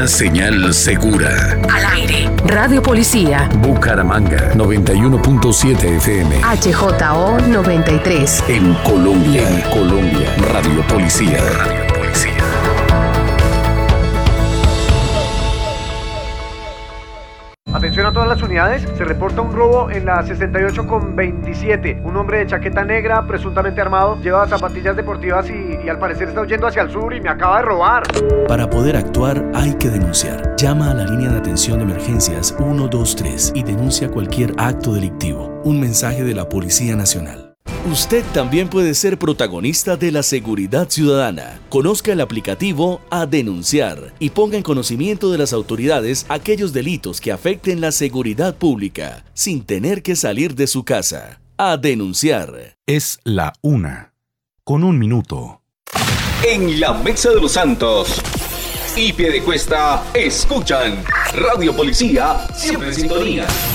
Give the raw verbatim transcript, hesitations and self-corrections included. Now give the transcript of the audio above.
Una señal segura. Al aire. Radio Policía. Bucaramanga, noventa y uno punto siete F M. H J O noventa y tres. En Colombia, en Colombia. Radio Policía. Radio Policía. Atención a todas las unidades, se reporta un robo en la sesenta y ocho con veintisiete. Un hombre de chaqueta negra, presuntamente armado, lleva zapatillas deportivas y, y al parecer está huyendo hacia el sur y me acaba de robar. Para poder actuar hay que denunciar. Llama a la línea de atención de emergencias ciento veintitrés y denuncia cualquier acto delictivo. Un mensaje de la Policía Nacional. Usted también puede ser protagonista de la seguridad ciudadana. Conozca el aplicativo A Denunciar y ponga en conocimiento de las autoridades aquellos delitos que afecten la seguridad pública, sin tener que salir de su casa. A Denunciar. Es la una, con un minuto. En la Mesa de los Santos y Piedecuesta escuchan Radio Policía, siempre en sintonía.